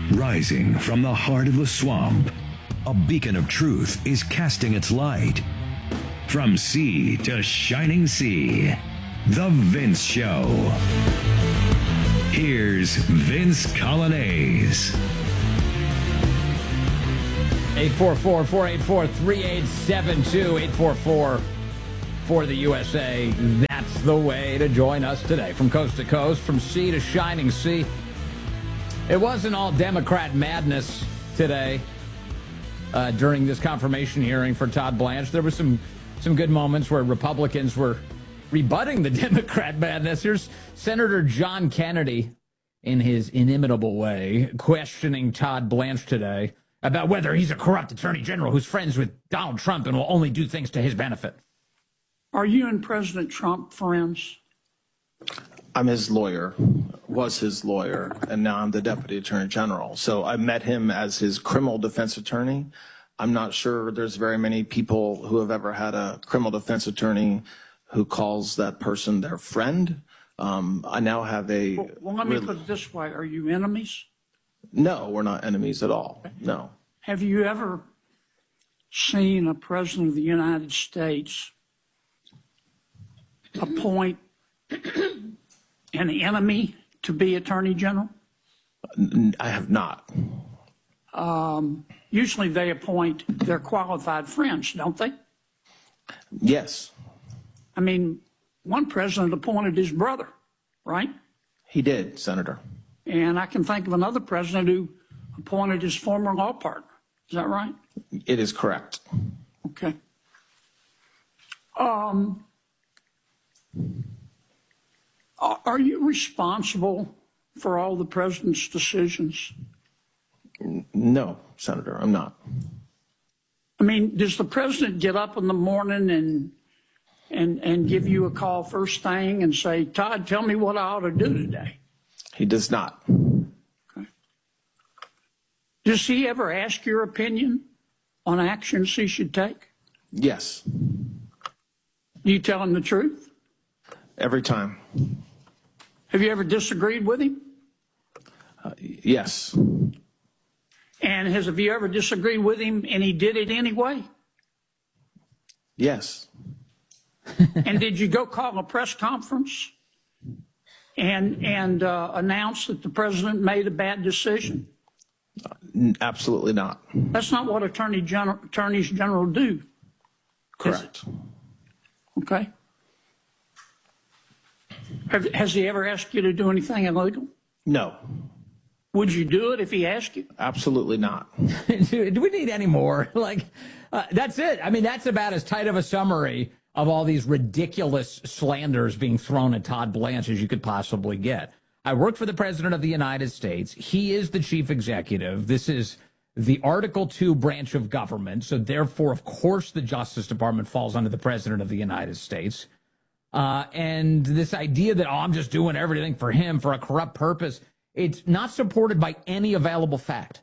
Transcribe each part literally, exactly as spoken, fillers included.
Rising from the heart of the swamp, a beacon of truth is casting its light. From sea to shining sea, The Vince Show. Here's Vince Coglianese. eight four four, four eight four, three eight seven two, eight four four for the U S A. That's the way to join us today. From coast to coast, from sea to shining sea. It wasn't all Democrat madness today uh, during this confirmation hearing for Todd Blanche. There were some, some good moments where Republicans were rebutting the Democrat madness. Here's Senator John Kennedy in his inimitable way questioning Todd Blanche today about whether he's a corrupt attorney general who's friends with Donald Trump and will only do things to his benefit. Are you and President Trump friends? I'm his lawyer, was his lawyer, and now I'm the Deputy Attorney General. So I met him as his criminal defense attorney. I'm not sure there's very many people who have ever had a criminal defense attorney who calls that person their friend. Um, I now have a... Well, well let me put it this way. Are you enemies? No, we're not enemies at all. No. Have you ever seen a president of the United States appoint an enemy to be attorney general? I have not. Um, usually they appoint their qualified friends, don't they? Yes. I mean, one president appointed his brother, right? He did, Senator. And I can think of another president who appointed his former law partner. Is that right? It is correct. Okay. Um, are you responsible for all the president's decisions? No, Senator, I'm not. I mean, does the president get up in the morning and and and give you a call first thing and say, Todd, tell me what I ought to do today? He does not. Okay. Does he ever ask your opinion on actions he should take? Yes. Do you tell him the truth? Every time. Have you ever disagreed with him? Uh, yes. And has have you ever disagreed with him and he did it anyway? Yes. And did you go call a press conference and and uh, announce that the president made a bad decision? Uh, absolutely not. That's not what attorney general, attorneys general do. Correct. Okay. Have, has he ever asked you to do anything illegal? No. Would you do it if he asked you? Absolutely not. do, do we need any more? Like, uh, that's it. I mean, that's about as tight of a summary of all these ridiculous slanders being thrown at Todd Blanche as you could possibly get. I work for the President of the United States. He is the chief executive. This is the Article two branch of government. So therefore, of course, the Justice Department falls under the President of the United States. Uh, and this idea that, oh, I'm just doing everything for him for a corrupt purpose, it's not supported by any available fact.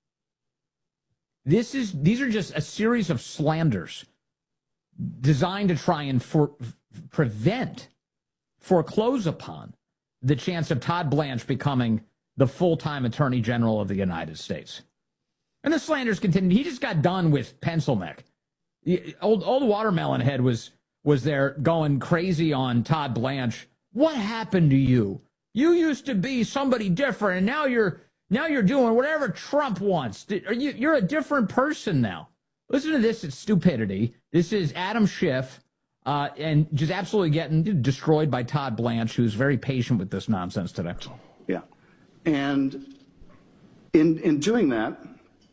This is, these are just a series of slanders designed to try and for, prevent, foreclose upon the chance of Todd Blanche becoming the full-time Attorney General of the United States. And the slanders continue. He just got done with Pencil Neck. The old, old Watermelon Head was, was there going crazy on Todd Blanche. What happened to you? You used to be somebody different, and now you're now you're doing whatever Trump wants. You, you're a different person now. Listen to this, it's stupidity. This is Adam Schiff, uh, and just absolutely getting destroyed by Todd Blanche, who's very patient with this nonsense today. Yeah. And in in doing that,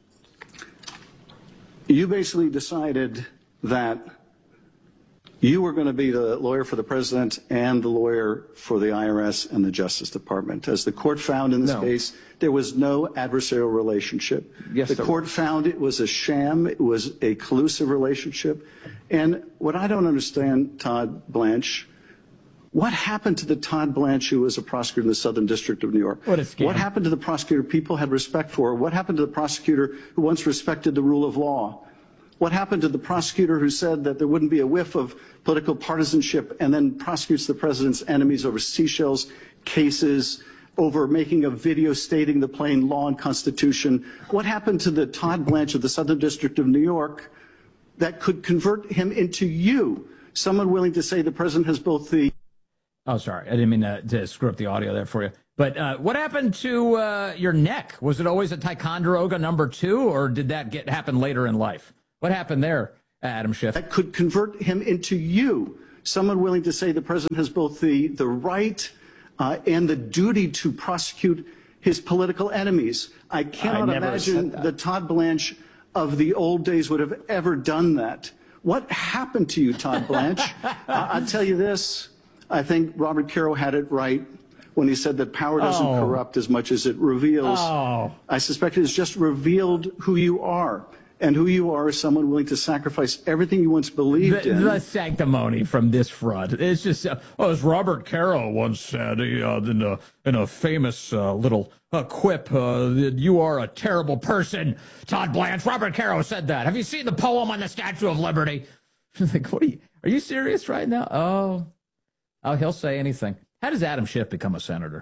you basically decided that you were going to be the lawyer for the president and the lawyer for the I R S and the Justice Department. As the court found in this No. case, there was no adversarial relationship. Yes, the there court was. found it was a sham. It was a collusive relationship. And what I don't understand, Todd Blanche, what happened to the Todd Blanche who was a prosecutor in the Southern District of New York? What a scam. What happened to the prosecutor people had respect for? What happened to the prosecutor who once respected the rule of law? What happened to the prosecutor who said that there wouldn't be a whiff of political partisanship and then prosecutes the president's enemies over Seychelles cases, over making a video stating the plain law and Constitution? What happened to the Todd Blanche of the Southern District of New York that could convert him into you, someone willing to say the president has both the... Oh, sorry. I didn't mean to, to screw up the audio there for you. But uh, what happened to uh, your neck? Was it always a Ticonderoga number two, or did that get happen later in life? What happened there, Adam Schiff? That could convert him into you, someone willing to say the president has both the, the right uh, and the duty to prosecute his political enemies. I cannot I never imagine said that. the Todd Blanche of the old days would have ever done that. What happened to you, Todd Blanche? uh, I'll tell you this. I think Robert Caro had it right when he said that power doesn't Oh. corrupt as much as it reveals. Oh. I suspect it has just revealed who you are. And who you are is someone willing to sacrifice everything you once believed The, in. the sanctimony from this front. It's just, uh, oh, as Robert Caro once said he, uh, in, a, in a famous uh, little uh, quip, uh, that you are a terrible person, Todd Blanche. Robert Caro said that. Have you seen the poem on the Statue of Liberty? Like, what are you, are you serious right now? Oh, oh, he'll say anything. How does Adam Schiff become a senator?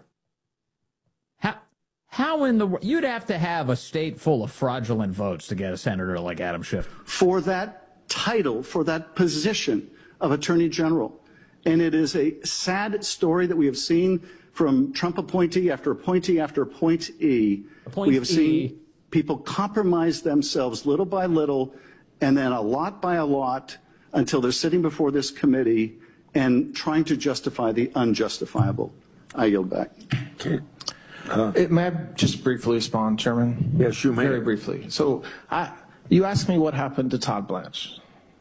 How, how in the world? You'd have to have a state full of fraudulent votes to get a senator like Adam Schiff. For that title, for that position of Attorney General. And it is a sad story that we have seen from Trump appointee after appointee after appointee. Appointee. We have seen people compromise themselves little by little and then a lot by a lot until they're sitting before this committee and trying to justify the unjustifiable. I yield back. Okay. Uh, it, may I just briefly respond, Chairman? Yes, you may. Very briefly. So I, you asked me what happened to Todd Blanche.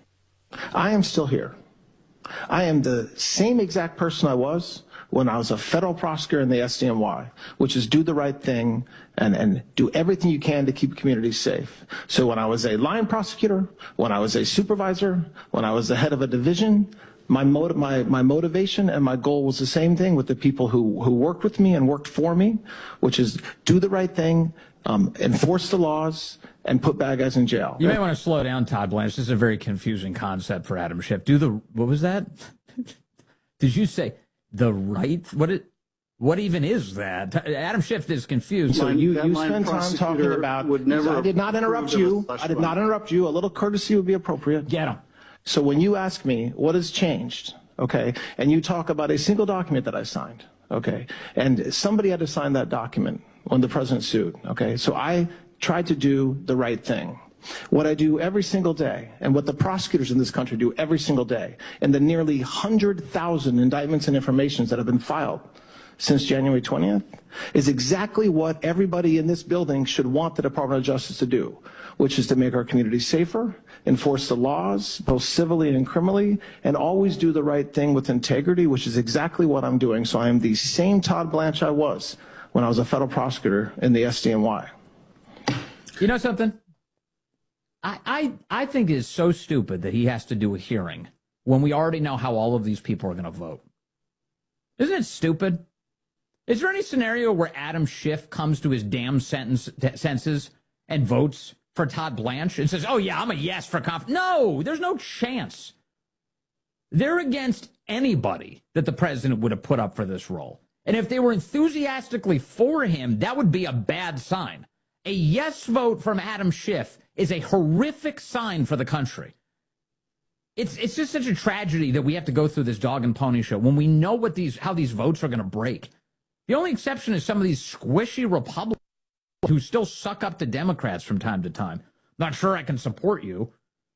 I am still here. I am the same exact person I was when I was a federal prosecutor in the S D N Y, which is do the right thing and, and do everything you can to keep communities safe. So when I was a line prosecutor, when I was a supervisor, when I was the head of a division, My, motiv my, my motivation and my goal was the same thing with the people who, who worked with me and worked for me, which is do the right thing, um, enforce the laws, and put bad guys in jail. You may want to slow down, Todd Blanche. This is a very confusing concept for Adam Schiff. Do the, what was that? Did you say the right? What it? What even is that? Adam Schiff is confused. So you, That you line spend time prosecutor talking about, would never I did not interrupt approve of a you. slush I did fund. not interrupt you. A little courtesy would be appropriate. Get him. So when you ask me what has changed, okay, and you talk about a single document that I signed, okay, and somebody had to sign that document when the president sued, okay, so I tried to do the right thing. What I do every single day, and what the prosecutors in this country do every single day, and the nearly one hundred thousand indictments and informations that have been filed since January twentieth, is exactly what everybody in this building should want the Department of Justice to do, which is to make our communities safer, enforce the laws, both civilly and criminally, and always do the right thing with integrity, which is exactly what I'm doing. So I am the same Todd Blanche I was when I was a federal prosecutor in the S D N Y. You know something? I, I, I think it is so stupid that he has to do a hearing when we already know how all of these people are going to vote. Isn't it stupid? Is there any scenario where Adam Schiff comes to his damn sentence, senses and votes for Todd Blanche and says, oh, yeah, I'm a yes for conf. No, there's no chance. They're against anybody that the president would have put up for this role. And if they were enthusiastically for him, that would be a bad sign. A yes vote from Adam Schiff is a horrific sign for the country. It's it's just such a tragedy that we have to go through this dog and pony show when we know what these how these votes are going to break. The only exception is some of these squishy Republicans who still suck up to Democrats from time to time. Not sure I can support you.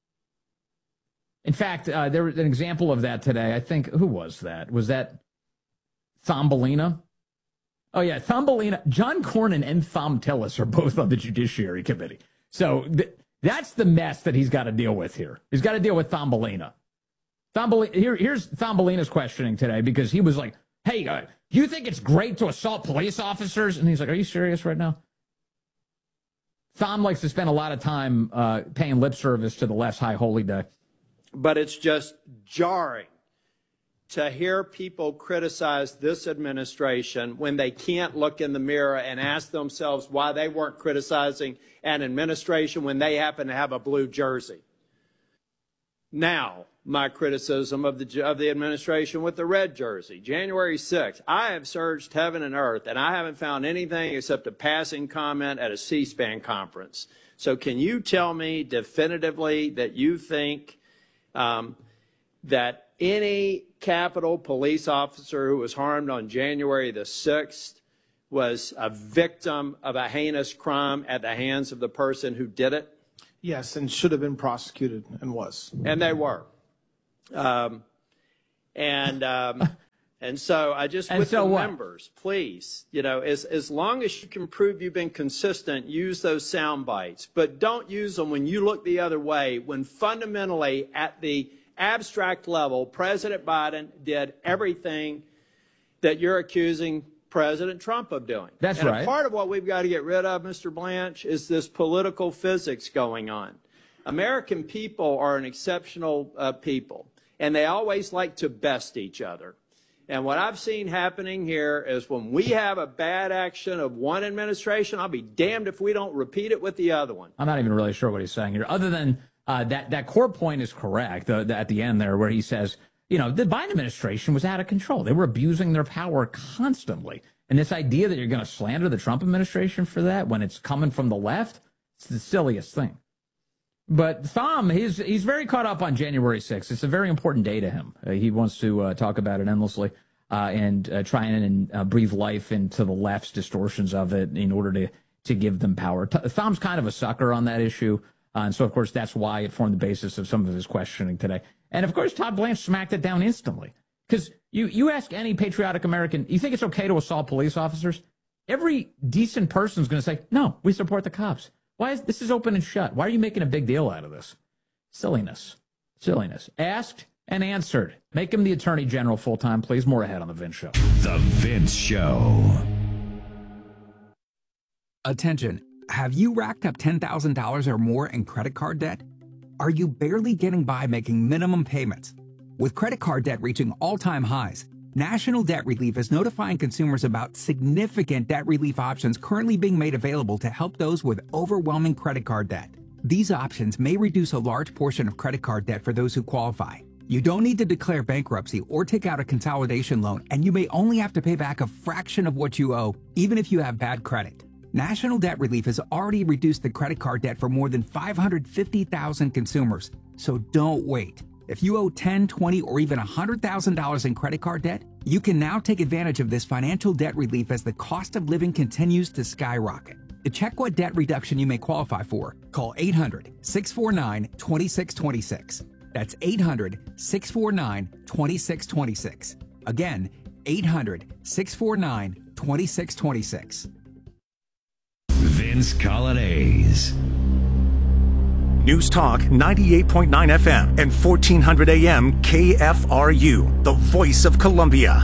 In fact, uh, there was an example of that today. I think, who was that? Was that Thumbelina? Oh, yeah, Thumbelina. John Cornyn and Thom Tillis are both on the Judiciary Committee. So th- that's the mess that he's got to deal with here. He's got to deal with Thumbelina. Thumbelina here, here's Thumbelina's questioning today because he was like, hey, uh, you think it's great to assault police officers? And he's like, are you serious right now? Thom likes to spend a lot of time uh, paying lip service to the left's high holy day. But it's just jarring to hear people criticize this administration when they can't look in the mirror and ask themselves why they weren't criticizing an administration when they happen to have a blue jersey. Now, my criticism of the of the administration with the red jersey. January sixth, I have searched heaven and earth, and I haven't found anything except a passing comment at a C-SPAN conference. So can you tell me definitively that you think um, that any Capitol police officer who was harmed on January the sixth was a victim of a heinous crime at the hands of the person who did it? Yes, and should have been prosecuted and was. And they were. Um, and um, and so I just, And with so the what? members, please, you know, as, as long as you can prove you've been consistent, use those sound bites. But don't use them when you look the other way, when fundamentally at the abstract level, President Biden did everything that you're accusing President Trump of doing. That's and right. A part of what we've got to get rid of, Mister Blanche, is this political physics going on. American people are an exceptional uh, people, and they always like to best each other. And what I've seen happening here is when we have a bad action of one administration, I'll be damned if we don't repeat it with the other one. I'm not even really sure what he's saying here, other than uh, that that core point is correct uh, at the end there, where he says, you know, the Biden administration was out of control. They were abusing their power constantly. And this idea that you're going to slander the Trump administration for that when it's coming from the left, it's the silliest thing. But Thom, he's he's very caught up on January sixth. It's a very important day to him. Uh, he wants to uh, talk about it endlessly uh, and uh, try and uh, breathe life into the left's distortions of it in order to, to give them power. T- Thom's kind of a sucker on that issue. Uh, and so, of course, that's why it formed the basis of some of his questioning today. And, of course, Todd Blanche smacked it down instantly. Because you, you ask any patriotic American, you think it's okay to assault police officers? Every decent person is going to say, no, we support the cops. Why is this is open and shut? Why are you making a big deal out of this? Silliness. Silliness. Asked and answered. Make him the Attorney General full-time, please. More ahead on The Vince Show. The Vince Show. Attention. Have you racked up ten thousand dollars or more in credit card debt? Are you barely getting by making minimum payments? With credit card debt reaching all-time highs, National Debt Relief is notifying consumers about significant debt relief options currently being made available to help those with overwhelming credit card debt. These options may reduce a large portion of credit card debt for those who qualify. You don't need to declare bankruptcy or take out a consolidation loan, and you may only have to pay back a fraction of what you owe, even if you have bad credit. National Debt Relief has already reduced the credit card debt for more than five hundred fifty thousand consumers, so don't wait. If you owe ten thousand dollars, twenty thousand dollars, or even one hundred thousand dollars in credit card debt, you can now take advantage of this financial debt relief as the cost of living continues to skyrocket. To check what debt reduction you may qualify for, call eight hundred, six four nine, two six two six. That's eight hundred, six four nine, two six two six. Again, eight hundred, six four nine, two six two six. Vince Colonnese. News Talk ninety-eight point nine F M and fourteen hundred A M K F R U, the voice of Columbia.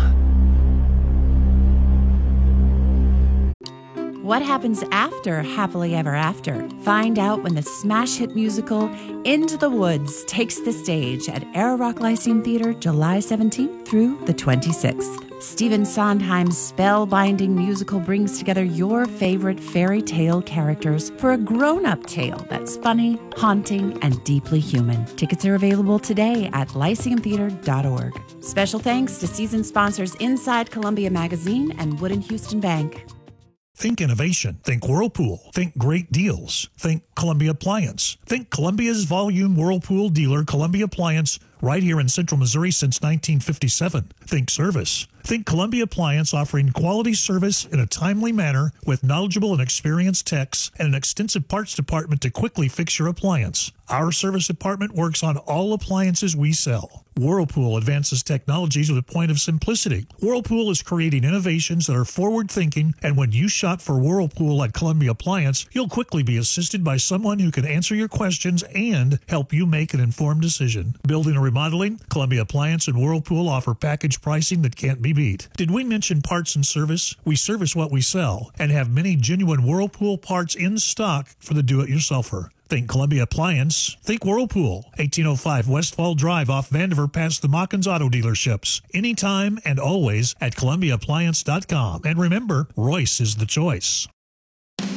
What happens after Happily Ever After? Find out when the smash hit musical Into the Woods takes the stage at Air Rock Lyceum Theater July seventeenth through the twenty-sixth. Stephen Sondheim's spellbinding musical brings together your favorite fairy tale characters for a grown-up tale that's funny, haunting, and deeply human. Tickets are available today at lyceum theater dot org. Special thanks to season sponsors Inside Columbia Magazine and Wood and Houston Bank. Think innovation. Think Whirlpool. Think great deals. Think Columbia Appliance. Think Columbia's volume Whirlpool dealer, Columbia Appliance, right here in Central Missouri since nineteen fifty-seven. Think service. Think Columbia Appliance, offering quality service in a timely manner with knowledgeable and experienced techs and an extensive parts department to quickly fix your appliance. Our service department works on all appliances we sell. Whirlpool advances technologies with a point of simplicity. Whirlpool is creating innovations that are forward-thinking, and when you shop for Whirlpool at Columbia Appliance, you'll quickly be assisted by someone who can answer your questions and help you make an informed decision. Building or remodeling, Columbia Appliance and Whirlpool offer package pricing that can't be beat. Did we mention parts and service? We service what we sell and have many genuine Whirlpool parts in stock for the do-it-yourselfer. Think Columbia Appliance. Think Whirlpool. eighteen oh five Westfall Drive off Vandiver past the Mockins Auto Dealerships. Anytime and always at Columbia Appliance dot com. And remember, Royce is the choice.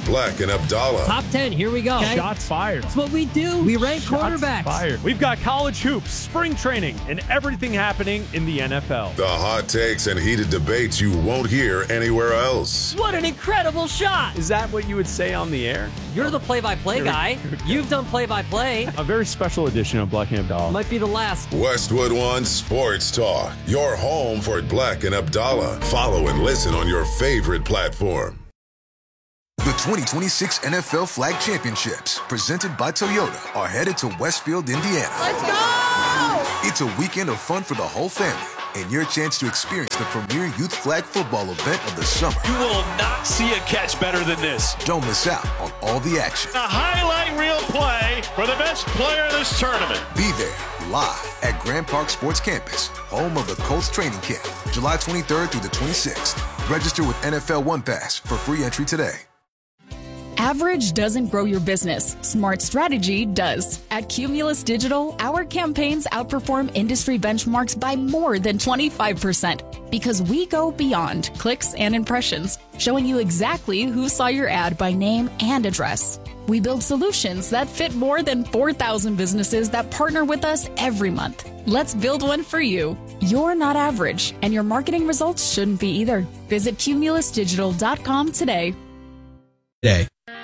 Black and Abdallah. Top ten, here we go. Okay. Shots fired. That's what we do. We rank Shots quarterbacks. Fired. We've got college hoops, spring training, and everything happening in the N F L. The hot takes and heated debates you won't hear anywhere else. What an incredible shot. Is that what you would say on the air? You're the play-by-play guy. You've done play-by-play. A very special edition of Black and Abdallah. Might be the last. Westwood One Sports Talk. Your home for Black and Abdallah. Follow and listen on your favorite platform. The twenty twenty-six N F L Flag Championships, presented by Toyota, are headed to Westfield, Indiana. Let's go! It's a weekend of fun for the whole family and your chance to experience the premier youth flag football event of the summer. You will not see a catch better than this. Don't miss out on all the action. A highlight reel play for the best player in this tournament. Be there live at Grand Park Sports Campus, home of the Colts training camp, July twenty-third through the twenty-sixth. Register with N F L One Pass for free entry today. Average doesn't grow your business. Smart strategy does. At Cumulus Digital, our campaigns outperform industry benchmarks by more than twenty-five percent because we go beyond clicks and impressions, showing you exactly who saw your ad by name and address. We build solutions that fit more than four thousand businesses that partner with us every month. Let's build one for you. You're not average, and your marketing results shouldn't be either. Visit cumulus digital dot com today. Day.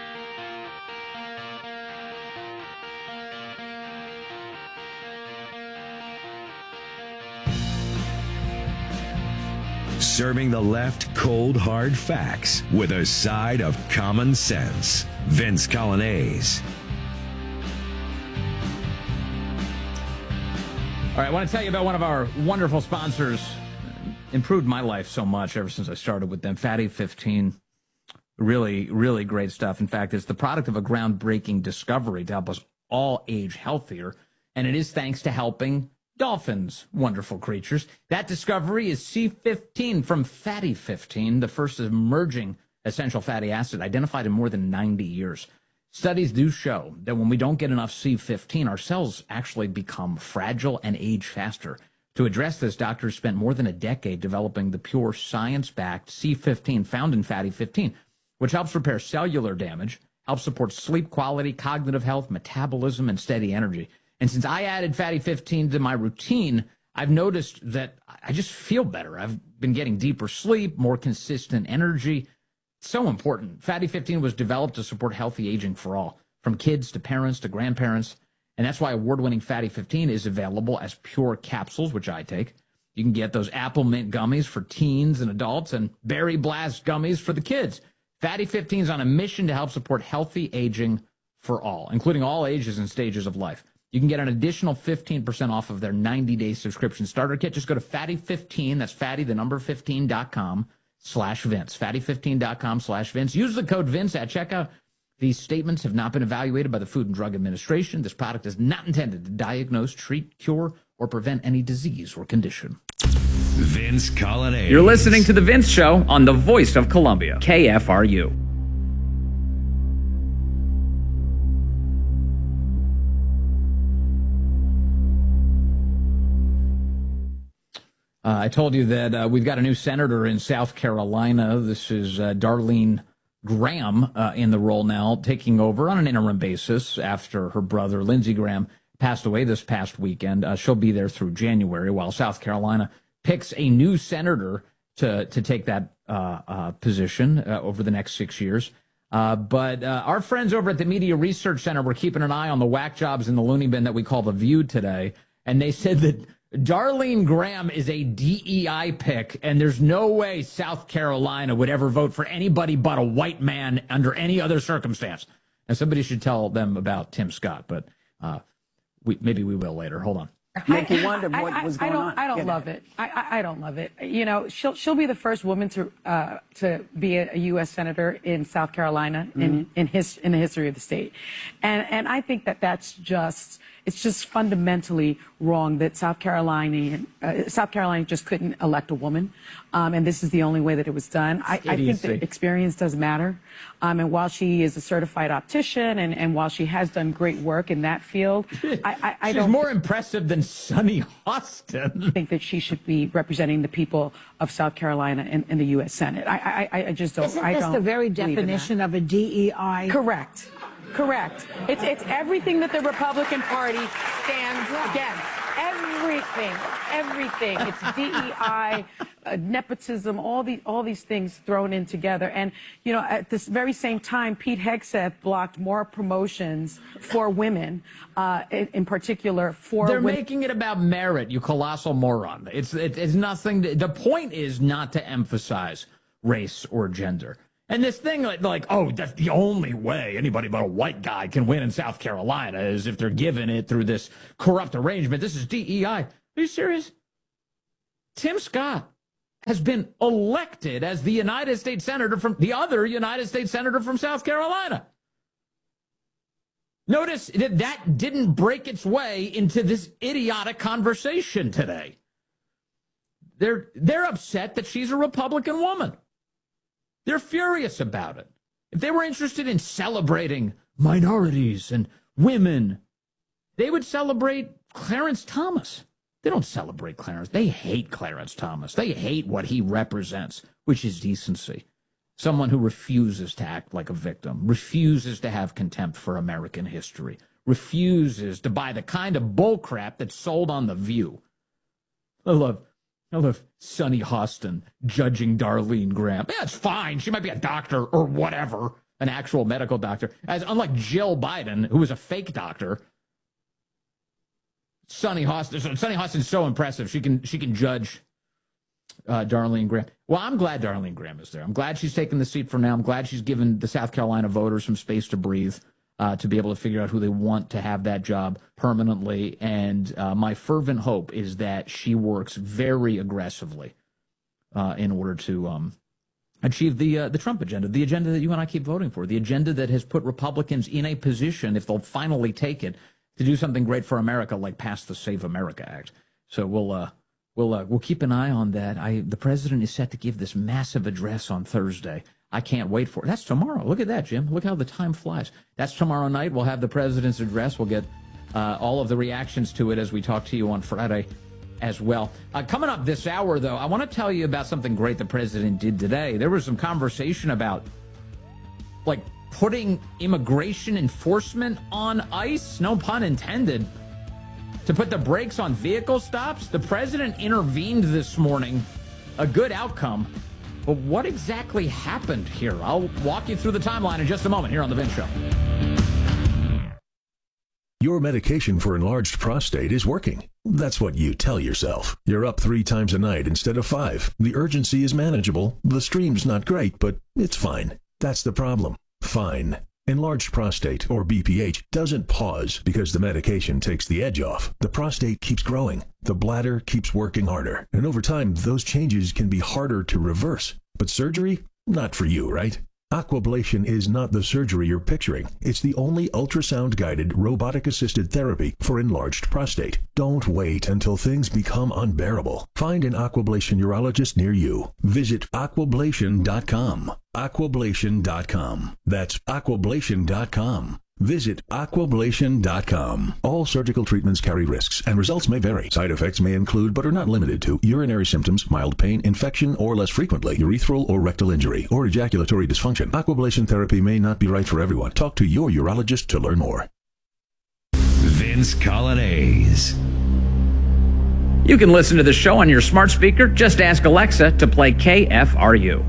Serving the left cold, hard facts with a side of common sense. Vince Coglianese. All right, I want to tell you about one of our wonderful sponsors. Improved my life so much ever since I started with them. Fatty fifteen. Really, really great stuff. In fact, it's the product of a groundbreaking discovery to help us all age healthier. And it is thanks to helping dolphins, wonderful creatures. That discovery is C fifteen from Fatty fifteen, the first emerging essential fatty acid identified in more than ninety years. Studies do show that when we don't get enough C fifteen, our cells actually become fragile and age faster. To address this, doctors spent more than a decade developing the pure science-backed C fifteen found in Fatty fifteen, which helps repair cellular damage, helps support sleep quality, cognitive health, metabolism, and steady energy. And since I added Fatty fifteen to my routine, I've noticed that I just feel better. I've been getting deeper sleep, more consistent energy. It's so important. Fatty fifteen was developed to support healthy aging for all, from kids to parents to grandparents. And that's why award-winning Fatty fifteen is available as pure capsules, which I take. You can get those apple mint gummies for teens and adults and berry blast gummies for the kids. Fatty fifteen is on a mission to help support healthy aging for all, including all ages and stages of life. You can get an additional fifteen percent off of their ninety-day subscription starter kit. Just go to Fatty fifteen, that's Fatty, the number fifteen dot com, slash Vince. Fatty fifteen dot com slash Vince. Use the code Vince at checkout. These statements have not been evaluated by the Food and Drug Administration. This product is not intended to diagnose, treat, cure, or prevent any disease or condition. Vince Coglianese. You're listening to The Vince Show on the Voice of Columbia, K F R U. Uh, I told you that uh, we've got a new senator in South Carolina. This is uh, Darlene Graham uh, in the role now, taking over on an interim basis after her brother, Lindsey Graham, passed away this past weekend. Uh, she'll be there through January while South Carolina picks a new senator to, to take that uh, uh, position uh, over the next six years. Uh, but uh, our friends over at the Media Research Center were keeping an eye on the whack jobs in the loony bin that we call The View today, and they said that Darlene Graham is a D E I pick, and there's no way South Carolina would ever vote for anybody but a white man under any other circumstance. And somebody should tell them about Tim Scott, but uh, we, maybe we will later. Hold on. Make you wonder what I, I, was going I don't, on. I don't Yeah. love it. I, I, I don't love it. You know, she'll she'll be the first woman to uh, to be a, a U S senator in South Carolina mm-hmm. in in his in the history of the state, and and I think that that's just it's just fundamentally wrong that South Carolina uh, South Carolina just couldn't elect a woman, um, and this is the only way that it was done. I, I think that experience does matter, um, and while she is a certified optician and and while she has done great work in that field, I, I, I She's don't. more impressive than Sunny Hostin. I think that she should be representing the people of South Carolina in, in the U S Senate. I, I, I just don't. Isn't I this don't the very believe in definition that. of a D E I? Correct. Correct. It's it's everything that the Republican Party stands against. Everything. Everything. It's D E I, uh, nepotism, all these all these things thrown in together. And you know, at this very same time, Pete Hegseth blocked more promotions for women, uh, in, in particular for. They're women. making it about merit, you colossal moron. It's it, it's nothing. To, the point is not to emphasize race or gender. And this thing like, like, oh, that's the only way anybody but a white guy can win in South Carolina is if they're given it through this corrupt arrangement. This is D E I. Are you serious? Tim Scott has been elected as the United States Senator from the other United States Senator from South Carolina. Notice that that didn't break its way into this idiotic conversation today. They're, they're upset that she's a Republican woman. They're furious about it. If they were interested in celebrating minorities and women, they would celebrate Clarence Thomas. They don't celebrate Clarence. They hate Clarence Thomas. They hate what he represents, which is decency. Someone who refuses to act like a victim, refuses to have contempt for American history, refuses to buy the kind of bullcrap that's sold on The View. I love I love Sunny Hostin judging Darlene Graham. Yeah, it's fine. She might be a doctor or whatever, an actual medical doctor. As unlike Jill Biden, who was a fake doctor, Sunny Hostin. Sunny Hostin's so impressive. She can she can judge uh, Darlene Graham. Well, I'm glad Darlene Graham is there. I'm glad she's taking the seat for now. I'm glad she's given the South Carolina voters some space to breathe. Uh, to be able to figure out who they want to have that job permanently. And uh, my fervent hope is that she works very aggressively uh, in order to um, achieve the uh, the Trump agenda, the agenda that you and I keep voting for, the agenda that has put Republicans in a position, if they'll finally take it, to do something great for America, like pass the Save America Act. So we'll uh, we'll uh, we'll keep an eye on that. I the president is set to give this massive address on Thursday. I can't wait for it. That's tomorrow. Look at that, Jim. Look how the time flies. That's tomorrow night. We'll have the president's address. We'll get uh, all of the reactions to it as we talk to you on Friday as well. Uh, coming up this hour, though, I want to tell you about something great the president did today. There was some conversation about, like, putting immigration enforcement on ice, no pun intended, to put the brakes on vehicle stops. The president intervened this morning. A good outcome. But what exactly happened here? I'll walk you through the timeline in just a moment here on The Vince Show. Your medication for enlarged prostate is working. That's what you tell yourself. You're up three times a night instead of five. The urgency is manageable. The stream's not great, but it's fine. That's the problem. Fine. Enlarged prostate, or B P H, doesn't pause because the medication takes the edge off. The prostate keeps growing. The bladder keeps working harder. And over time, those changes can be harder to reverse. But surgery? Not for you, right? Aquablation is not the surgery you're picturing. It's the only ultrasound-guided, robotic-assisted therapy for enlarged prostate. Don't wait until things become unbearable. Find an Aquablation urologist near you. Visit aquablation dot com. aquablation dot com. That's aquablation dot com. Visit aquablation dot com. All surgical treatments carry risks, and results may vary. Side effects may include, but are not limited to, urinary symptoms, mild pain, infection, or less frequently, urethral or rectal injury, or ejaculatory dysfunction. Aquablation therapy may not be right for everyone. Talk to your urologist to learn more. Vince Colonnese. You can listen to the show on your smart speaker. Just ask Alexa to play K F R U.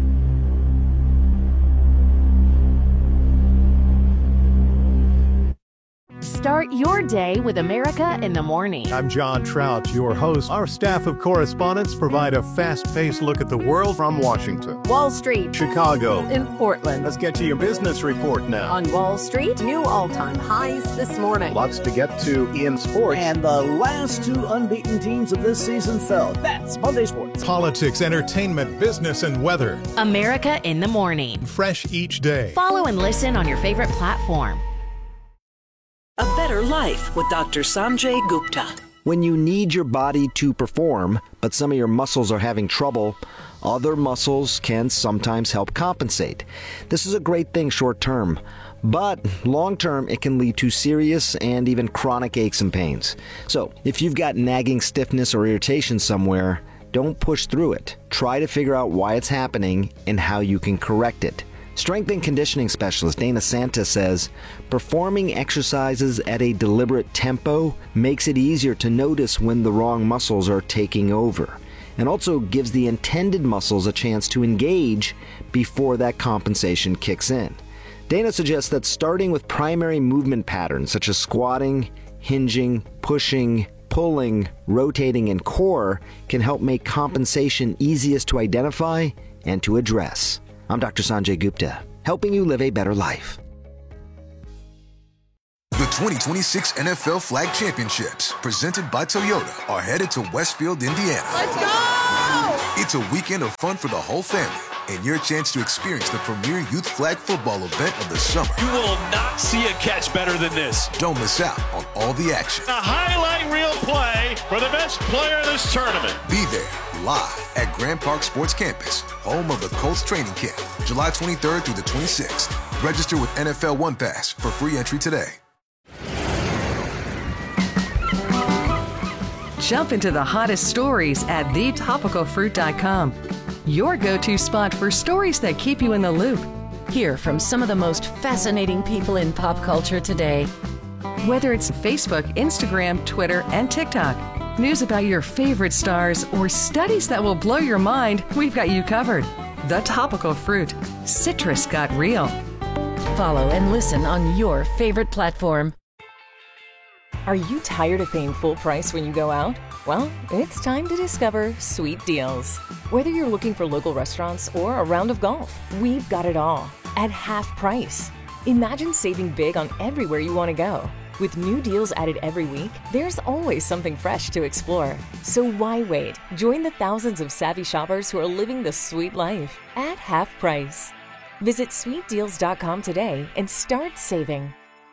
Start your day with America in the Morning. I'm John Trout, your host. Our staff of correspondents provide a fast-paced look at the world from Washington, Wall Street, Chicago, in Portland. Let's get to your business report now. On Wall Street, new all-time highs this morning. Lots to get to in sports. And the last two unbeaten teams of this season fell. That's Monday Sports. Politics, entertainment, business, and weather. America in the Morning. Fresh each day. Follow and listen on your favorite platform. A Better Life with Doctor Sanjay Gupta. When you need your body to perform, but some of your muscles are having trouble, other muscles can sometimes help compensate. This is a great thing short term, but long term it can lead to serious and even chronic aches and pains. So if you've got nagging stiffness or irritation somewhere, don't push through it. Try to figure out why it's happening and how you can correct it. Strength and conditioning specialist Dana Santa says, performing exercises at a deliberate tempo makes it easier to notice when the wrong muscles are taking over, and also gives the intended muscles a chance to engage before that compensation kicks in. Dana suggests that starting with primary movement patterns such as squatting, hinging, pushing, pulling, rotating, and core can help make compensation easiest to identify and to address. I'm Doctor Sanjay Gupta, helping you live a better life. The twenty twenty-six N F L Flag Championships, presented by Toyota, are headed to Westfield, Indiana. Let's go! It's a weekend of fun for the whole family, and your chance to experience the premier youth flag football event of the summer. You will not see a catch better than this. Don't miss out on all the action. A highlight reel play for the best player in this tournament. Be there, live at Grand Park Sports Campus, home of the Colts training camp, July twenty-third through the twenty-sixth. Register with N F L One Pass for free entry today. Jump into the hottest stories at the topical fruit dot com. Your go-to spot for stories that keep you in the loop. Hear from some of the most fascinating people in pop culture today. Whether it's Facebook, Instagram, Twitter, and TikTok, news about your favorite stars, or studies that will blow your mind, we've got you covered. The Topical Fruit. Citrus got real. Follow and listen on your favorite platform. Are you tired of paying full price when you go out? Well, it's time to discover Sweet Deals. Whether you're looking for local restaurants or a round of golf, we've got it all at half price. Imagine saving big on everywhere you want to go. With new deals added every week, there's always something fresh to explore. So why wait? Join the thousands of savvy shoppers who are living the sweet life at half price. Visit sweet deals dot com today and start saving.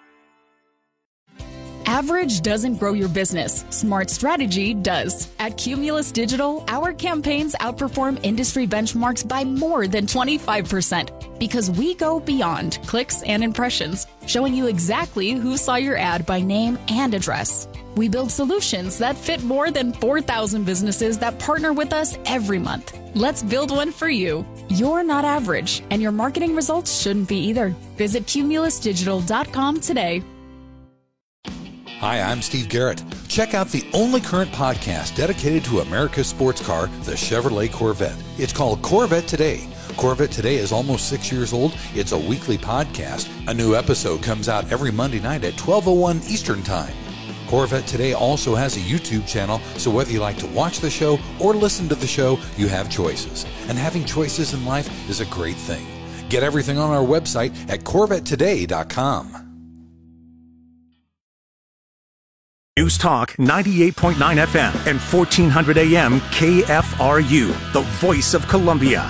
Average doesn't grow your business. Smart strategy does. At Cumulus Digital, our campaigns outperform industry benchmarks by more than twenty-five percent because we go beyond clicks and impressions, showing you exactly who saw your ad by name and address. We build solutions that fit more than four thousand businesses that partner with us every month. Let's build one for you. You're not average, and your marketing results shouldn't be either. Visit cumulus digital dot com today. Hi, I'm Steve Garrett. Check out the only current podcast dedicated to America's sports car, the Chevrolet Corvette. It's called Corvette Today. Corvette Today is almost six years old. It's a weekly podcast. A new episode comes out every Monday night at twelve oh one Eastern Time. Corvette Today also has a YouTube channel, so whether you like to watch the show or listen to the show, you have choices. And having choices in life is a great thing. Get everything on our website at corvette today dot com. News Talk ninety-eight point nine F M and fourteen hundred A M K F R U, the voice of Columbia.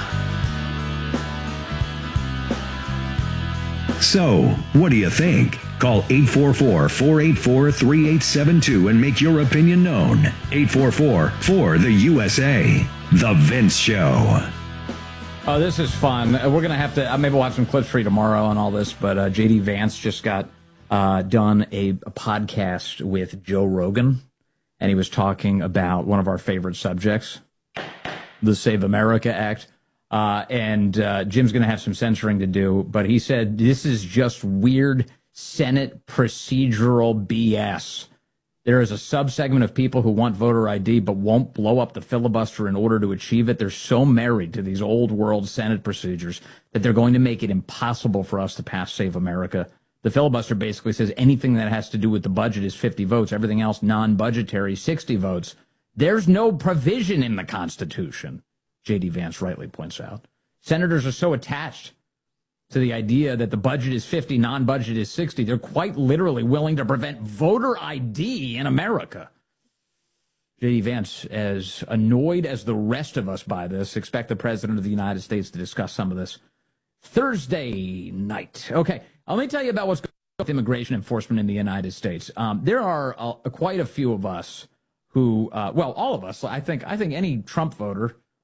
So, what do you think? Call eight four four, four eight four, three eight seven two and make your opinion known. eight four four, four the U S A. The Vince Show. Oh, this is fun. We're going to have to, uh, maybe we'll have some clips for you tomorrow on all this, but uh, J D Vance just got uh, done a, a podcast with Joe Rogan, and he was talking about one of our favorite subjects, the Save America Act. Uh, and uh, Jim's going to have some censoring to do, but he said this is just weird Senate procedural B S. There is a subsegment of people who want voter I D but won't blow up the filibuster in order to achieve it. They're so married to these old world Senate procedures that they're going to make it impossible for us to pass Save America. The filibuster basically says anything that has to do with the budget is fifty votes. Everything else non-budgetary, sixty votes. There's no provision in the Constitution, J D Vance rightly points out. Senators are so attached to the idea that the budget is fifty, non-budget is sixty. They're quite literally willing to prevent voter I D in America. J D Vance, as annoyed as the rest of us by this, expect the President of the United States to discuss some of this Thursday night. Okay, let me tell you about what's going on with immigration enforcement in the United States. Um, there are uh, quite a few of us who, uh, well, all of us, I think, I think any Trump voter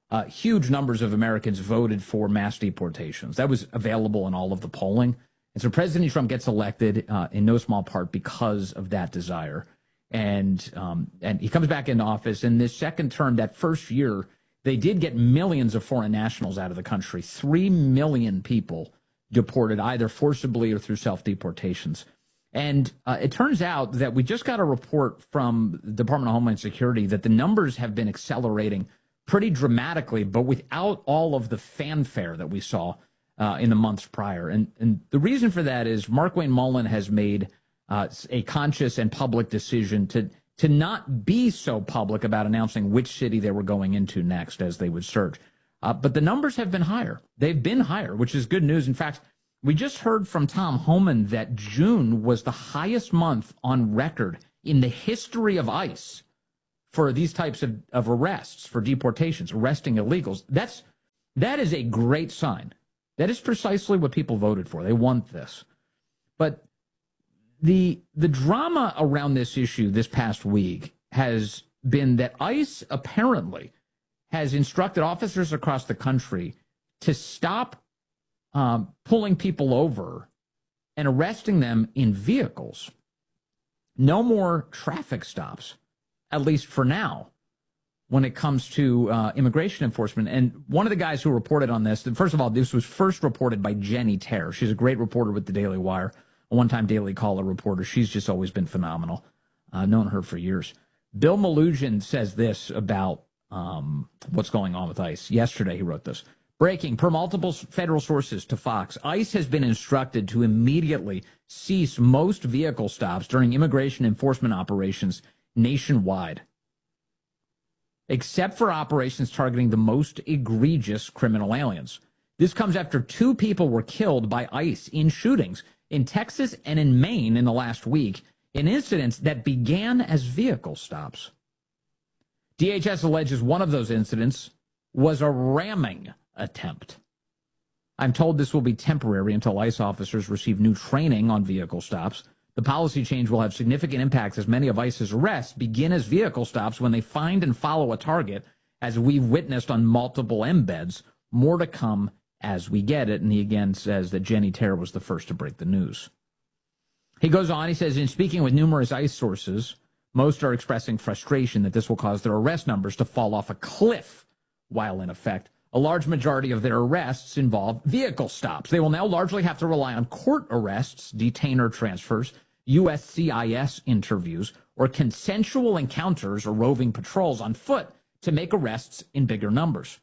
uh, huge numbers of Americans voted for mass deportations. That was available in all of the polling. And so President Trump gets elected uh, in no small part because of that desire. And um, and he comes back into office. In this second term, that first year, they did get millions of foreign nationals out of the country. Three million people deported either forcibly or through self-deportations. And uh, it turns out that we just got a report from the Department of Homeland Security that the numbers have been accelerating pretty dramatically, but without all of the fanfare that we saw uh, in the months prior. And, and the reason for that is Markwayne Mullin has made uh, a conscious and public decision to to not be so public about announcing which city they were going into next as they would surge. Uh, but the numbers have been higher. They've been higher, which is good news. In fact, we just heard from Tom Homan that June was the highest month on record in the history of ICE for these types of, of arrests, for deportations, arresting illegals. That's, that is a great sign. That is precisely what people voted for. They want this. But the the drama around this issue this past week has been that ICE apparently has instructed officers across the country to stop um, pulling people over and arresting them in vehicles. No more traffic stops, at least for now, when it comes to uh, immigration enforcement. And one of the guys who reported on this, first of all, this was first reported by Jenny Terr. She's a great reporter with the Daily Wire, a one-time Daily Caller reporter. She's just always been phenomenal. I've known her for years. Bill Malugin says this about um, what's going on with ICE. Yesterday, he wrote this. Breaking, per multiple federal sources to Fox, ICE has been instructed to immediately cease most vehicle stops during immigration enforcement operations nationwide, except for operations targeting the most egregious criminal aliens. This comes after two people were killed by ICE in shootings in Texas and in Maine in the last week, in incidents that began as vehicle stops. D H S alleges one of those incidents was a ramming attempt. I'm told this will be temporary until ICE officers receive new training on vehicle stops. The policy change will have significant impacts as many of ICE's arrests begin as vehicle stops when they find and follow a target, as we've witnessed on multiple embeds. More to come as we get it. And he again says that Jenny Terr was the first to break the news. He goes on, he says, in speaking with numerous ICE sources, most are expressing frustration that this will cause their arrest numbers to fall off a cliff, while in effect, a large majority of their arrests involve vehicle stops. They will now largely have to rely on court arrests, detainer transfers, U S C I S interviews, or consensual encounters or roving patrols on foot to make arrests in bigger numbers.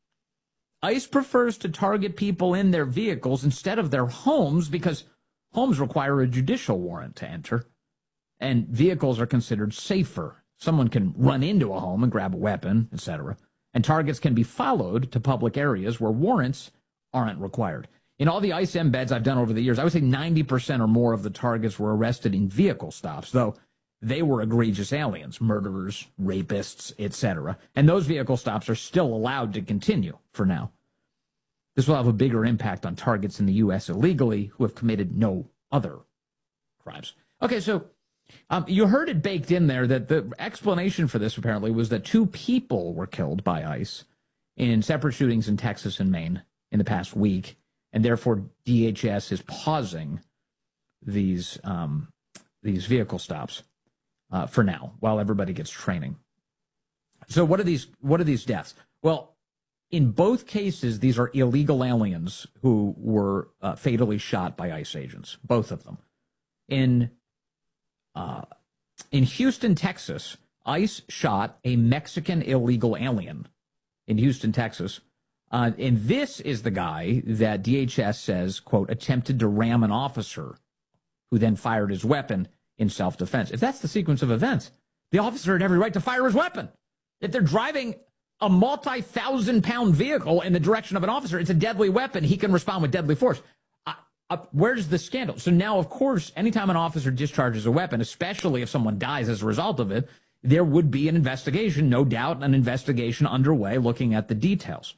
ICE prefers to target people in their vehicles instead of their homes because homes require a judicial warrant to enter, and vehicles are considered safer. Someone can run into a home and grab a weapon, et cetera, and targets can be followed to public areas where warrants aren't required. In all the ICE embeds I've done over the years, I would say ninety percent or more of the targets were arrested in vehicle stops, though they were egregious aliens, murderers, rapists, et cetera. And those vehicle stops are still allowed to continue for now. This will have a bigger impact on targets in the U S illegally who have committed no other crimes. Okay, so um, you heard it baked in there that the explanation for this apparently was that two people were killed by ICE in separate shootings in Texas and Maine in the past week, and therefore D H S is pausing these um, these vehicle stops uh, for now while everybody gets training. So what are these? What are these deaths? Well, in both cases, these are illegal aliens who were uh, fatally shot by ICE agents, both of them. In uh, in Houston, Texas, ICE shot a Mexican illegal alien in Houston, Texas. Uh, and this is the guy that D H S says, quote, attempted to ram an officer who then fired his weapon in self-defense. If that's the sequence of events, the officer had every right to fire his weapon. If they're driving a multi-thousand pound vehicle in the direction of an officer, it's a deadly weapon. He can respond with deadly force. Uh, uh, where's the scandal? So now, of course, anytime an officer discharges a weapon, especially if someone dies as a result of it, there would be an investigation, no doubt, an investigation underway looking at the details.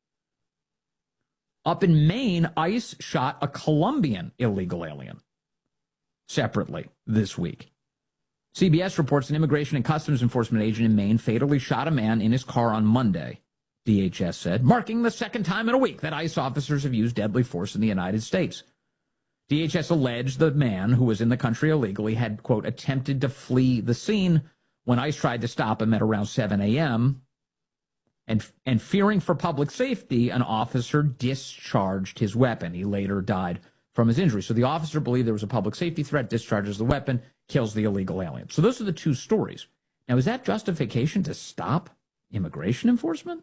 Up in Maine, ICE shot a Colombian illegal alien separately this week. C B S reports an Immigration and Customs Enforcement agent in Maine fatally shot a man in his car on Monday, D H S said, marking the second time in a week that ICE officers have used deadly force in the United States. D H S alleged the man who was in the country illegally had, quote, attempted to flee the scene when ICE tried to stop him at around seven a.m. And, and fearing for public safety, an officer discharged his weapon. He later died from his injury. So the officer believed there was a public safety threat, discharges the weapon, kills the illegal alien. So those are the two stories. Now, is that justification to stop immigration enforcement?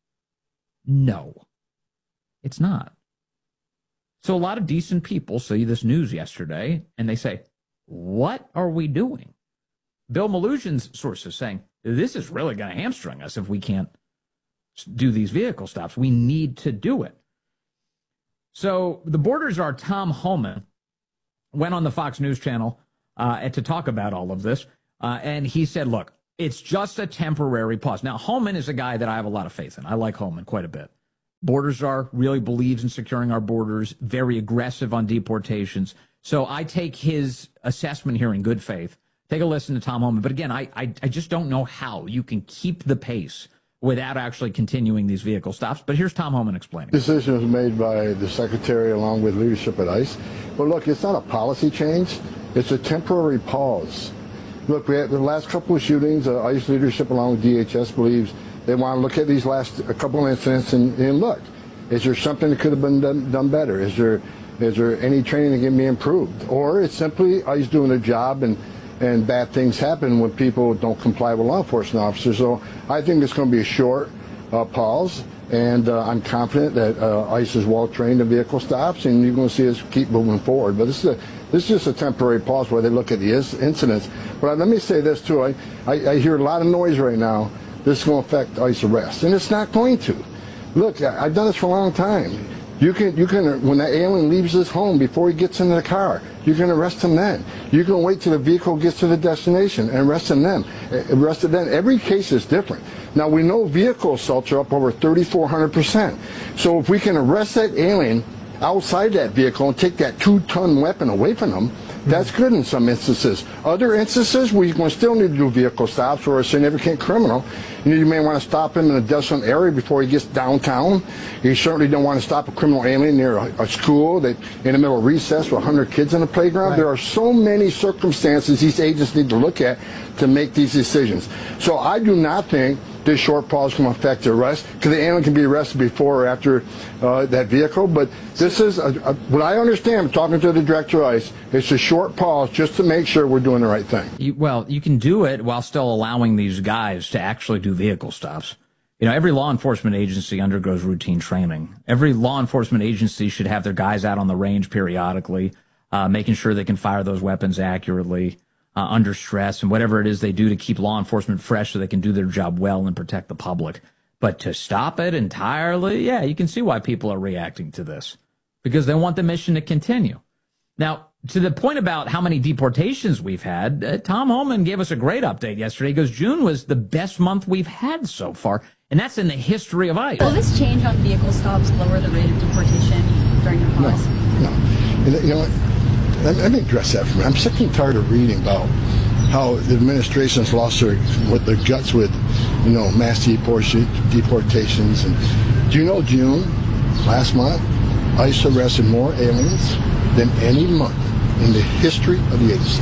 No, it's not. So a lot of decent people see this news yesterday, and they say, what are we doing? Bill Malugion's sources saying, this is really going to hamstring us if we can't do these vehicle stops. We need to do it. So the border czar Tom Homan went on the Fox News channel uh, to talk about all of this, uh, and he said, look, it's just a temporary pause. Now, Homan is a guy that I have a lot of faith in. I like Homan quite a bit. Border czar really believes in securing our borders, very aggressive on deportations. So I take his assessment here in good faith. Take a listen to Tom Homan. But again, I, I, I just don't know how you can keep the pace without actually continuing these vehicle stops. But here's Tom Homan explaining. The decision was made by the Secretary along with leadership at ICE. But look, it's not a policy change. It's a temporary pause. Look, we had the last couple of shootings, uh, ICE leadership along with D H S believes they want to look at these last a couple of incidents and, and look, is there something that could have been done, done better? Is there is there any training that can be improved? Or it's simply ICE doing their job and, and bad things happen when people don't comply with law enforcement officers. So I think it's going to be a short uh, pause, and uh, I'm confident that uh, ICE is well trained in vehicle stops, and you're going to see us keep moving forward. But this is a This is just a temporary pause where they look at the incidents. But let me say this, too. I, I, I hear a lot of noise right now. This is going to affect ICE arrests, and it's not going to. Look, I, I've done this for a long time. You can, you can, when that alien leaves his home before he gets into the car, you can arrest him then. You can wait till the vehicle gets to the destination and arrest him then. Arrest him then. Every case is different. Now, we know vehicle assaults are up over thirty-four hundred percent. So if we can arrest that alien outside that vehicle and take that two-ton weapon away from them, that's good in some instances. Other instances, we will still need to do vehicle stops for a significant criminal. You know, you may want to stop him in a desolate area before he gets downtown. You certainly don't want to stop a criminal alien near a, a school that in the middle of recess with one hundred kids on the playground. Right. There are so many circumstances these agents need to look at to make these decisions. So I do not think this short pause can affect the arrest, because the alien can be arrested before or after uh, that vehicle. But this is, a, a, what I understand, talking to the director of ICE, it's a short pause just to make sure we're doing the right thing. You, well, you can do it while still allowing these guys to actually do vehicle stops. You know, every law enforcement agency undergoes routine training. Every law enforcement agency should have their guys out on the range periodically, uh, making sure they can fire those weapons accurately. Uh, under stress and whatever it is they do to keep law enforcement fresh so they can do their job well and protect the public. But to stop it entirely, yeah, you can see why people are reacting to this, because they want the mission to continue. Now, to the point about how many deportations we've had, uh, Tom Homan gave us a great update yesterday. He goes, June was the best month we've had so far, and that's in the history of ICE. Will this change on vehicle stops lower the rate of deportation during your pause? No, no. You know what? Let me address that for me. I'm sick and tired of reading about how the administration's lost their, with their guts with, you know, mass deportations. And do you know, June, last month, ICE arrested more aliens than any month in the history of the agency.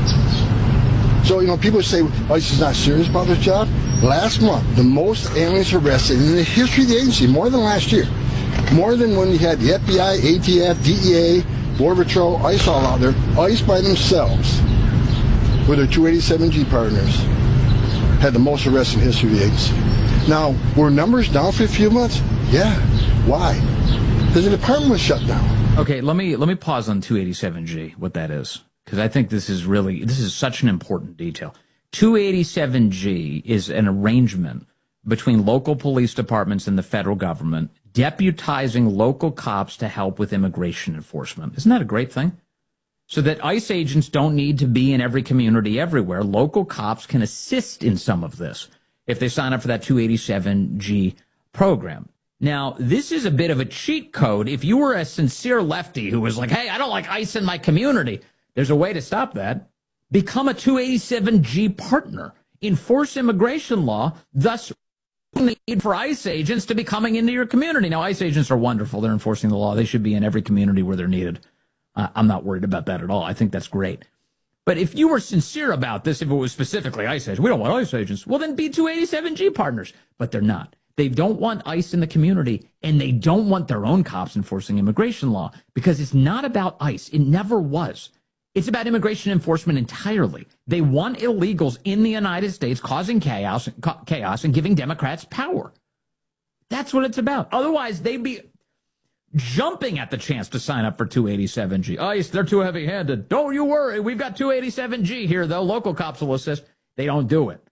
So, you know, people say ICE is not serious about their job. Last month, the most aliens arrested in the history of the agency, more than last year. More than when you had the F B I, A T F, D E A, Border Patrol, ICE all out there. ICE by themselves, with their two eighty-seven G partners, had the most arrests in history of the agency. Now, were numbers down for a few months? Yeah. Why? Because the department was shut down. Okay, let me let me pause on two eighty-seven G, what that is, because I think this is really, this is such an important detail. two eighty-seven G is an arrangement between local police departments and the federal government, deputizing local cops to help with immigration enforcement. Isn't that a great thing? So that ICE agents don't need to be in every community everywhere. Local cops can assist in some of this if they sign up for that two eighty-seven G program. Now, this is a bit of a cheat code. If you were a sincere lefty who was like, hey, I don't like ICE in my community, there's a way to stop that. Become a two eighty-seven G partner. Enforce immigration law, thus need for ICE agents to be coming into your community. Now, ICE agents are wonderful. They're enforcing the law. They should be in every community where they're needed. Uh, I'm not worried about that at all. I think that's great. But if you were sincere about this, if it was specifically ICE agents, we don't want ICE agents, well, then be two eighty-seven G partners. But they're not. They don't want ICE in the community, and they don't want their own cops enforcing immigration law, because it's not about ICE. It never was. It's about immigration enforcement entirely. They want illegals in the United States causing chaos, chaos and giving Democrats power. That's what it's about. Otherwise, they'd be jumping at the chance to sign up for two eighty-seven G. ICE, they're too heavy-handed. Don't you worry. We've got two eighty-seven G here, though. Local cops will assist. They don't do it.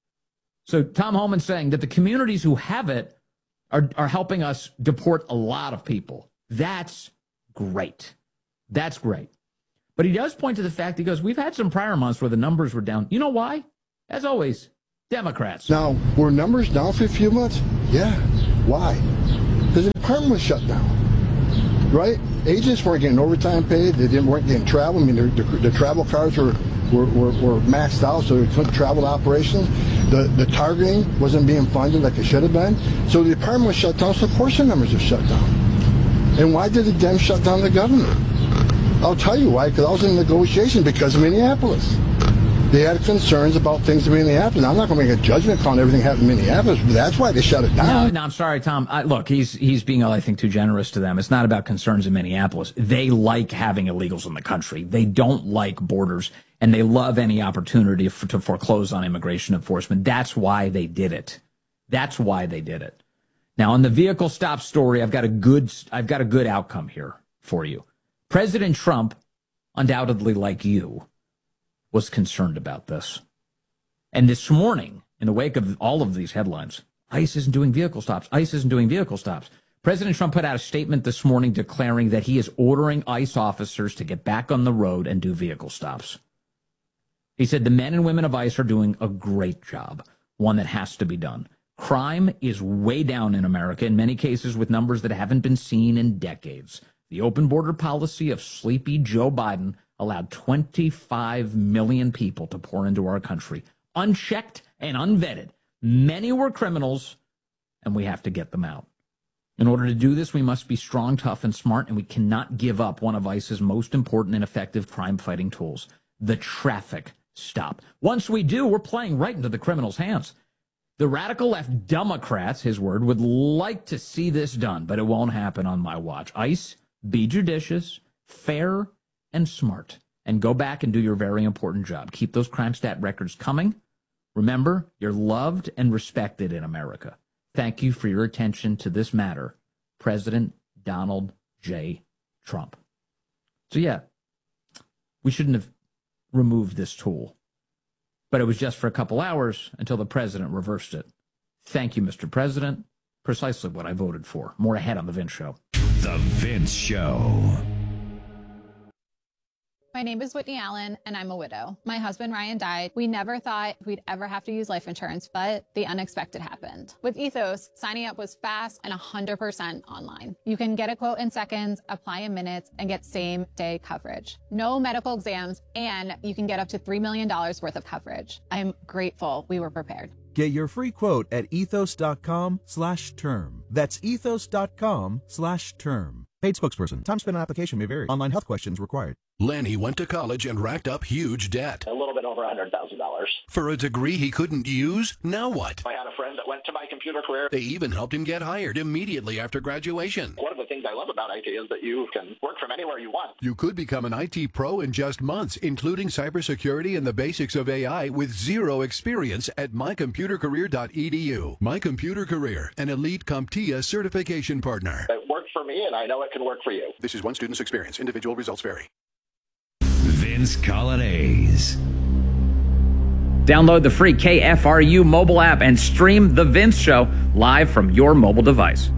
So Tom Homan's saying that the communities who have it are, are helping us deport a lot of people. That's great. That's great. But he does point to the fact, he goes, we've had some prior months where the numbers were down. You know why? As always, Democrats. Now, were numbers down for a few months? Yeah. Why? Because the department was shut down, right? Agents weren't getting overtime paid. They didn't weren't getting travel. I mean, the, the, the travel cards were, were, were, were maxed out, so they couldn't travel to operations. The, the targeting wasn't being funded like it should have been. So the department was shut down, so of course the numbers are shut down. And why did the Dems shut down the governor? I'll tell you why, because I was in negotiation because of Minneapolis. They had concerns about things in Minneapolis. Now, I'm not going to make a judgment call on everything happening in Minneapolis, but that's why they shut it down. No, no I'm sorry, Tom. I, look, he's he's being, I think, too generous to them. It's not about concerns in Minneapolis. They like having illegals in the country. They don't like borders, and they love any opportunity for, to foreclose on immigration enforcement. That's why they did it. That's why they did it. Now, on the vehicle stop story, I've got a good, I've got a good outcome here for you. President Trump, undoubtedly like you, was concerned about this. And this morning, in the wake of all of these headlines, ICE isn't doing vehicle stops. ICE isn't doing vehicle stops. President Trump put out a statement this morning declaring that he is ordering ICE officers to get back on the road and do vehicle stops. He said the men and women of ICE are doing a great job, one that has to be done. Crime is way down in America, in many cases with numbers that haven't been seen in decades. The open border policy of sleepy Joe Biden allowed twenty-five million people to pour into our country, unchecked and unvetted. Many were criminals, and we have to get them out. In order to do this, we must be strong, tough, and smart, and we cannot give up one of ICE's most important and effective crime-fighting tools, the traffic stop. Once we do, we're playing right into the criminals' hands. The radical left Democrats, his word, would like to see this done, but it won't happen on my watch. ICE, be judicious, fair, and smart, and go back and do your very important job. Keep those crime stat records coming. Remember, you're loved and respected in America. Thank you for your attention to this matter, President Donald J. Trump. So yeah, we shouldn't have removed this tool, but it was just for a couple hours until the president reversed it. Thank you, Mister President. Precisely what I voted for. More ahead on The Vince Show. The Vince Show. My name is Whitney Allen, and I'm a widow. My husband, Ryan, died. We never thought we'd ever have to use life insurance, but the unexpected happened. With Ethos, signing up was fast and one hundred percent online. You can get a quote in seconds, apply in minutes, and get same-day coverage. No medical exams, and you can get up to three million dollars worth of coverage. I'm grateful we were prepared. Get your free quote at ethos.com slash term. That's ethos.com slash term. Paid spokesperson. Time spent on application may vary. Online health questions required. Lenny went to college and racked up huge debt. A little bit over one hundred thousand dollars. For a degree he couldn't use? Now what? I had a friend that went to my computer career. They even helped him get hired immediately after graduation. One of the things I love about I T is that you can work from anywhere you want. You could become an I T pro in just months, including cybersecurity and the basics of A I with zero experience at my computer career dot e d u. My Computer Career, an elite CompTIA certification partner. It worked for me, and I know it can work for you. This is one student's experience. Individual results vary. Vince Colonnese. Download the free K F R U mobile app and stream The Vince Show live from your mobile device.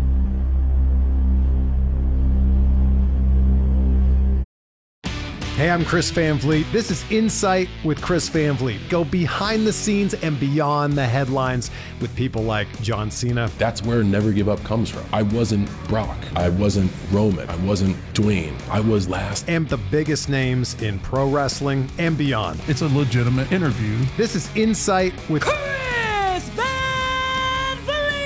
Hey, I'm Chris Van Vliet. This is Insight with Chris Van Vliet. Go behind the scenes and beyond the headlines with people like John Cena. That's where Never Give Up comes from. I wasn't Brock. I wasn't Roman. I wasn't Dwayne. I was last. And the biggest names in pro wrestling and beyond. It's a legitimate interview. This is Insight with Chris Van Vliet.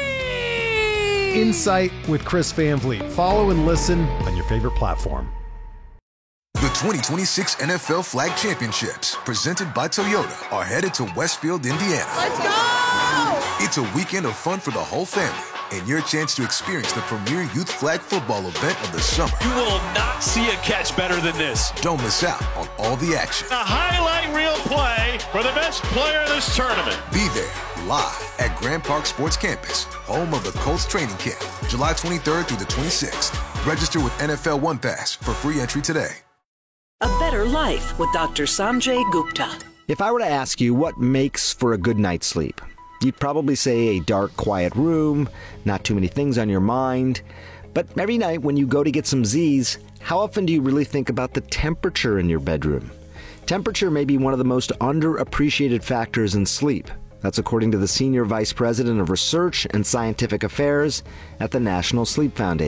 Insight with Chris Van Vliet. Follow and listen on your favorite platform. The twenty twenty-six N F L Flag Championships, presented by Toyota, are headed to Westfield, Indiana. Let's go! It's a weekend of fun for the whole family and your chance to experience the premier youth flag football event of the summer. You will not see a catch better than this. Don't miss out on all the action. A highlight reel play for the best player in this tournament. Be there live at Grand Park Sports Campus, home of the Colts training camp, July twenty-third through the twenty-sixth. Register with N F L One Pass for free entry today. A better life with Doctor Sanjay Gupta. If I were to ask you what makes for a good night's sleep, you'd probably say a dark, quiet room, not too many things on your mind. But every night when you go to get some Z's, how often do you really think about the temperature in your bedroom? Temperature may be one of the most underappreciated factors in sleep. That's according to the Senior Vice President of Research and Scientific Affairs at the National Sleep Foundation.